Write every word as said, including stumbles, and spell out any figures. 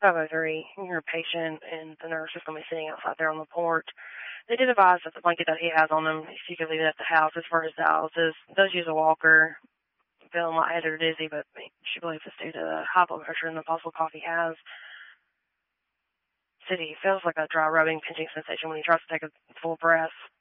five oh three, you're a patient, and the nurse is going to be sitting outside there on the porch. They did advise that the blanket that he has on him, if you could leave it at the house as far as dialysis, does use a walker, feeling lightheaded or dizzy, but she believes it's due to the high blood pressure and the possible cough he has. Said he feels like a dry rubbing, pinching sensation when he tries to take a full breath.